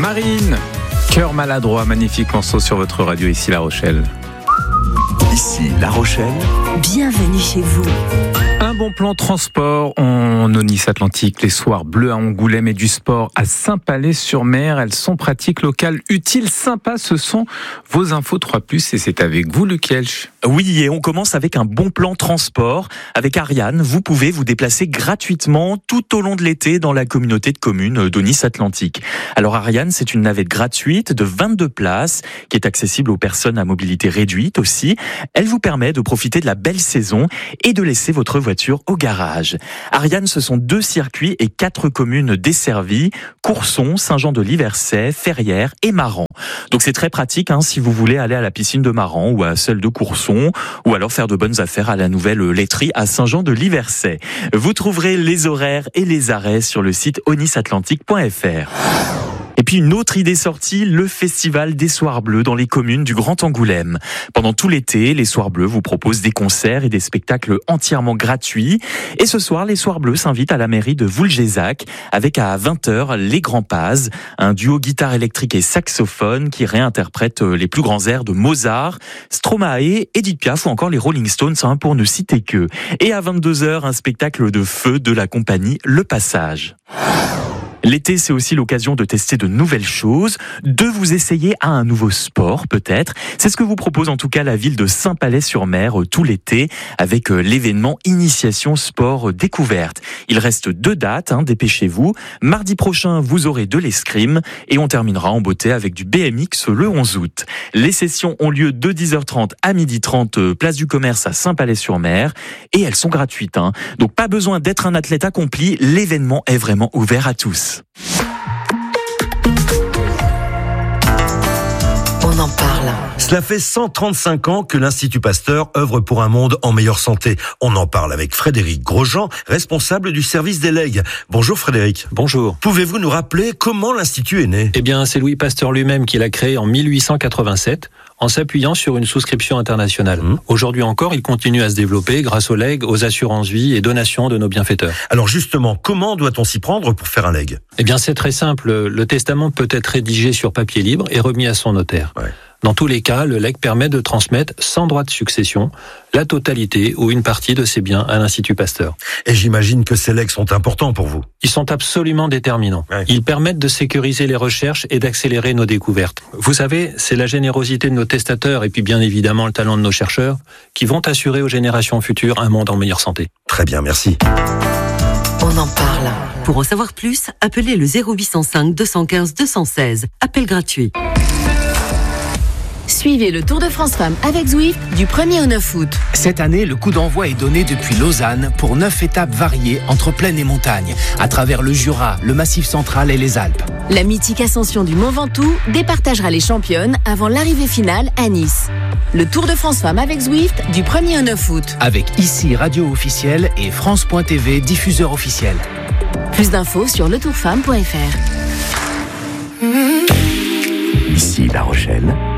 Marine, Cœur maladroit, magnifique morceau sur votre radio ici La Rochelle. Ici La Rochelle. Bienvenue chez vous. Un bon plan transport en Nice-Atlantique, les soirs bleus à Angoulême et du sport à Saint-Palais-sur-Mer. Elles sont pratiques, locales, utiles, sympas. Ce sont vos infos 3+, et c'est avec vous, Luc Elch. Oui, et on commence avec un bon plan transport. Avec Ariane, vous pouvez vous déplacer gratuitement tout au long de l'été dans la communauté de communes de Nice-Atlantique. Alors Ariane, c'est une navette gratuite de 22 places qui est accessible aux personnes à mobilité réduite aussi. Elle vous permet de profiter de la belle saison et de laisser votre voiture au garage. Ariane, ce sont 2 circuits et 4 communes desservies: Courson, Saint-Jean-de-Liversay, Ferrières et Maran. Donc c'est très pratique si vous voulez aller à la piscine de Maran ou à celle de Courson, ou alors faire de bonnes affaires à la nouvelle laiterie à Saint-Jean-de-Liversay. Vous trouverez les horaires et les arrêts sur le site oniceatlantique.fr. Et puis une autre idée sortie, le festival des Soirs Bleus dans les communes du Grand Angoulême. Pendant tout l'été, les Soirs Bleus vous proposent des concerts et des spectacles entièrement gratuits. Et ce soir, les Soirs Bleus s'invitent à la mairie de Voulgesac avec à 20h les Grands Paz, un duo guitare électrique et saxophone qui réinterprète les plus grands airs de Mozart, Stromae, Edith Piaf ou encore les Rolling Stones, pour ne citer que. Et à 22h, un spectacle de feu de la compagnie Le Passage. L'été, c'est aussi l'occasion de tester de nouvelles choses, de vous essayer à un nouveau sport peut-être. C'est ce que vous propose en tout cas la ville de Saint-Palais-sur-Mer tout l'été avec l'événement Initiation Sport Découverte. Il reste 2 dates, dépêchez-vous. Mardi prochain, vous aurez de l'escrime et on terminera en beauté avec du BMX le 11 août. Les sessions ont lieu de 10h30 à 12h30 place du Commerce à Saint-Palais-sur-Mer et elles sont gratuites. Donc pas besoin d'être un athlète accompli, l'événement est vraiment ouvert à tous. On en parle. Cela fait 135 ans que l'Institut Pasteur œuvre pour un monde en meilleure santé. On en parle avec Frédéric Grosjean, responsable du service des legs. Bonjour Frédéric. Bonjour. Pouvez-vous nous rappeler comment l'Institut est né ? Eh bien, c'est Louis Pasteur lui-même qui l'a créé en 1887 en s'appuyant sur une souscription internationale. Aujourd'hui encore, il continue à se développer grâce aux legs, aux assurances-vie et donations de nos bienfaiteurs. Alors justement, comment doit-on s'y prendre pour faire un leg ? Eh bien, c'est très simple. Le testament peut être rédigé sur papier libre et remis à son notaire. Ouais. Dans tous les cas, le legs permet de transmettre sans droit de succession la totalité ou une partie de ses biens à l'Institut Pasteur. Et j'imagine que ces legs sont importants pour vous. Ils sont absolument déterminants. Ouais. Ils permettent de sécuriser les recherches et d'accélérer nos découvertes. Vous savez, c'est la générosité de nos testateurs et puis bien évidemment le talent de nos chercheurs qui vont assurer aux générations futures un monde en meilleure santé. Très bien, merci. On en parle. Pour en savoir plus, appelez le 0805 215 216. Appel gratuit. Suivez le Tour de France Femmes avec Zwift du 1er au 9 août. Cette année, le coup d'envoi est donné depuis Lausanne pour 9 étapes variées entre plaine et montagne, à travers le Jura, le Massif central et les Alpes. La mythique ascension du Mont Ventoux départagera les championnes avant l'arrivée finale à Nice. Le Tour de France Femmes avec Zwift du 1er au 9 août. Avec ici Radio officielle et France.tv diffuseur officiel. Plus d'infos sur letourfemme.fr. Ici La Rochelle.